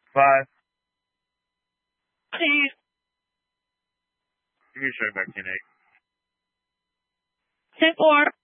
5. Please. Give me a straight back 10-8. 10-4.